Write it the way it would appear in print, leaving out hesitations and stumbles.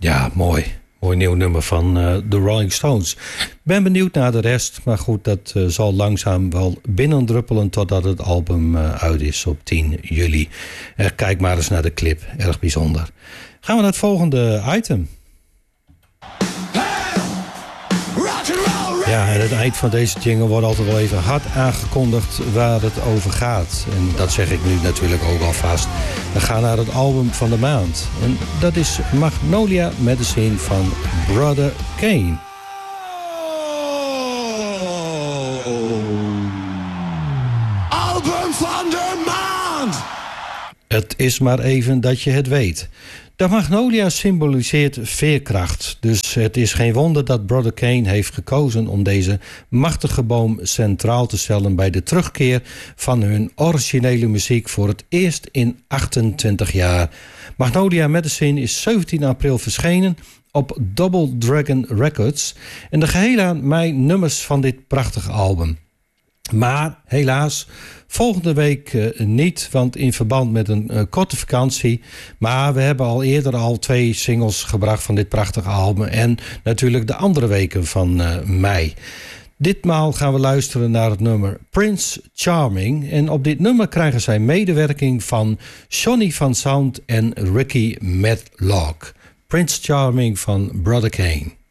Ja, mooi. Mooi nieuw nummer van de Rolling Stones. Ben benieuwd naar de rest. Maar goed, dat zal langzaam wel binnendruppelen totdat het album uit is op 10 juli. Kijk maar eens naar de clip. Erg bijzonder. Gaan we naar het volgende item. Ja, en het eind van deze jingle wordt altijd wel even hard aangekondigd waar het over gaat. En dat zeg ik nu natuurlijk ook alvast. We gaan naar het album van de maand. En dat is Magnolia Medicine van Brother Kane. Album van de maand! Het is maar even dat je het weet. De magnolia symboliseert veerkracht. Dus het is geen wonder dat Brother Kane heeft gekozen om deze machtige boom centraal te stellen bij de terugkeer van hun originele muziek voor het eerst in 28 jaar. Magnolia Medicine is 17 april verschenen op Double Dragon Records en de gehele aan mij nummers van dit prachtige album. Maar helaas, volgende week niet, want in verband met een korte vakantie. Maar we hebben al eerder 2 singles gebracht van dit prachtige album. En natuurlijk de andere weken van mei. Ditmaal gaan we luisteren naar het nummer Prince Charming. En op dit nummer krijgen zij medewerking van Johnny van Sound en Ricky Medlock. Prince Charming van Brother Kane.